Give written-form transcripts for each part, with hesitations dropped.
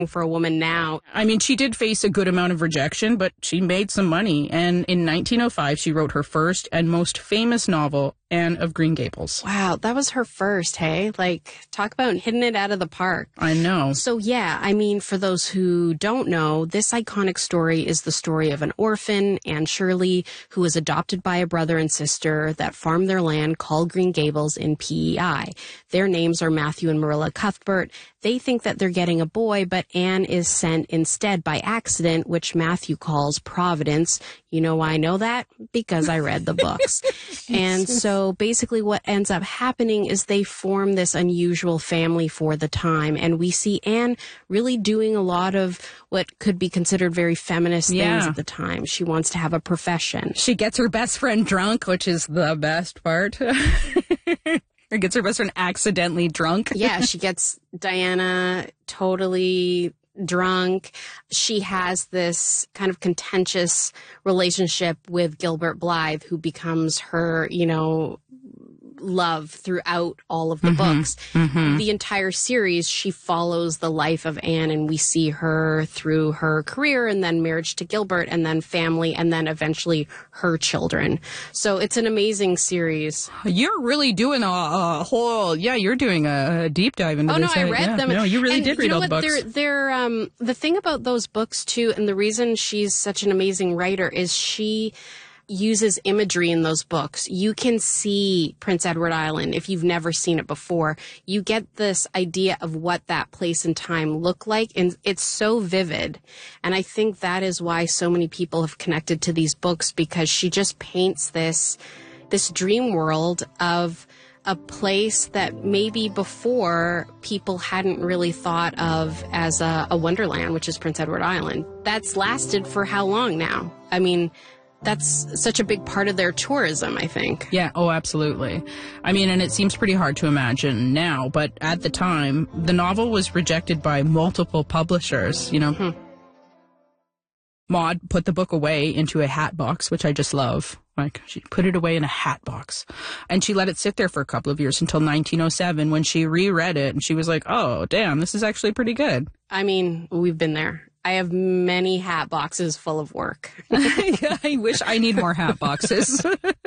for a woman now. I mean, she did face a good amount of rejection, but she made some money. And in 1905, she wrote her first and most famous novel, Anne of Green Gables. Wow, that was her first, hey? Like, talk about hitting it out of the park. I know. So, yeah, I mean, for those who don't know, this iconic story is the story of an orphan, Anne Shirley, who was adopted by a brother and sister that farmed their land called Green Gables in PEI. Their names are Matthew and Marilla Cuthbert. They think that they're getting a boy, but Anne is sent instead by accident, which Matthew calls Providence. You know why I know that? Because I read the books. And so basically what ends up happening is they form this unusual family for the time. And we see Anne really doing a lot of what could be considered very feminist things at the time. She wants to have a profession. She gets her best friend drunk, which is the best part. Or gets her best friend accidentally drunk. Yeah, she gets Diana totally drunk. She has this kind of contentious relationship with Gilbert Blythe, who becomes her, love throughout all of the books. The entire series, she follows the life of Anne, and we see her through her career and then marriage to Gilbert and then family and then eventually her children. So it's an amazing series. You're really doing a whole, you're doing a deep dive into this. Oh, no, I read them. No, you really did read all the books. They're the thing about those books, too, and the reason she's such an amazing writer is she uses imagery in those books. You can see Prince Edward Island if you've never seen it before. You get this idea of what that place and time looked like, and it's so vivid. And I think that is why so many people have connected to these books, because she just paints this dream world of a place that maybe before people hadn't really thought of as a wonderland, which is Prince Edward Island. That's lasted for how long now? I mean, that's such a big part of their tourism, I think. Yeah, oh, absolutely. I mean, and it seems pretty hard to imagine now, but at the time, the novel was rejected by multiple publishers, Maud put the book away into a hat box, which I just love. Like, she put it away in a hat box. And she let it sit there for a couple of years until 1907 when she reread it, and she was like, oh, damn, this is actually pretty good. I mean, we've been there. I have many hat boxes full of work. I wish I need more hat boxes.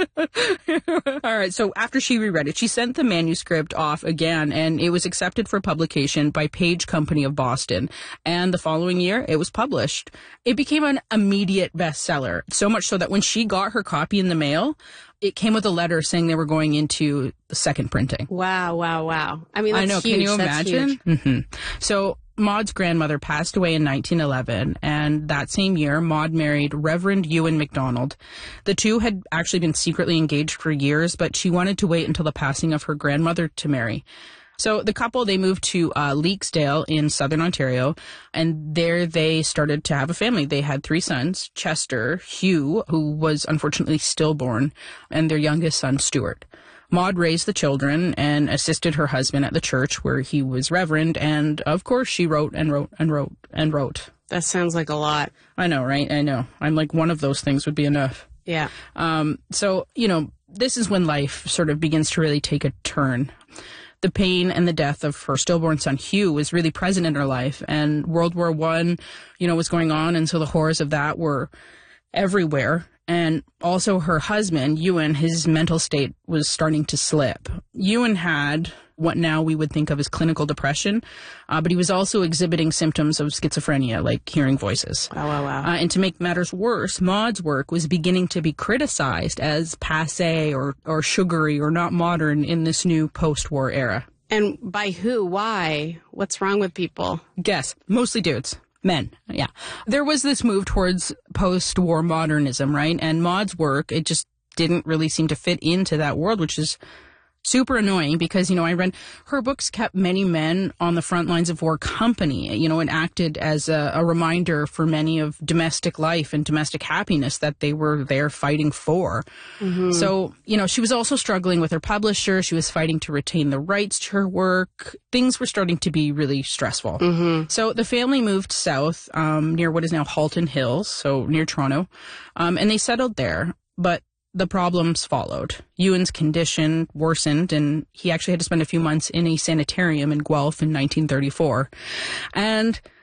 All right. So after she reread it, she sent the manuscript off again, and it was accepted for publication by Page Company of Boston. And the following year, it was published. It became an immediate bestseller, so much so that when she got her copy in the mail, it came with a letter saying they were going into the second printing. Wow. I mean, that's I know. huge. Can you imagine? That's huge. So Maud's grandmother passed away in 1911, and that same year, Maud married Reverend Ewan MacDonald. The two had actually been secretly engaged for years, but she wanted to wait until the passing of her grandmother to marry. So the couple, they moved to Leaksdale in southern Ontario, and there they started to have a family. They had 3 sons, Chester, Hugh, who was unfortunately stillborn, and their youngest son, Stuart. Maud raised the children and assisted her husband at the church where he was reverend, and of course she wrote and wrote and wrote and wrote. That sounds like a lot. I know, right? I know. I'm like, one of those things would be enough. Yeah. So, this is when life sort of begins to really take a turn. The pain and the death of her stillborn son, Hugh, was really present in her life, and World War I, was going on, and so the horrors of that were everywhere. And also her husband, Ewan, his mental state was starting to slip. Ewan had what now we would think of as clinical depression, but he was also exhibiting symptoms of schizophrenia, like hearing voices. Wow. And to make matters worse, Maud's work was beginning to be criticized as passé or sugary or not modern in this new post-war era. And by who? Why? What's wrong with people? Guess. Mostly dudes. Men, yeah. There was this move towards post-war modernism, right? And Maud's work, it just didn't really seem to fit into that world, which is super annoying because, I read her books kept many men on the front lines of war company, and acted as a reminder for many of domestic life and domestic happiness that they were there fighting for. Mm-hmm. So, she was also struggling with her publisher. She was fighting to retain the rights to her work. Things were starting to be really stressful. Mm-hmm. So the family moved south near what is now Halton Hills, so near Toronto, and they settled there. But the problems followed. Ewan's condition worsened, and he actually had to spend a few months in a sanitarium in Guelph in 1934. And